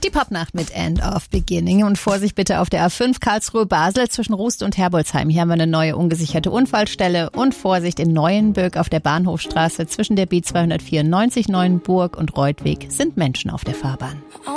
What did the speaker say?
Die Popnacht mit End of Beginning. Und Vorsicht bitte auf der A5 Karlsruhe-Basel zwischen Rust und Herbolzheim. Hier haben wir eine neue ungesicherte Unfallstelle. Und Vorsicht in Neuenbürg auf der Bahnhofstraße zwischen der B294 Neuenburg und Reutweg sind Menschen auf der Fahrbahn.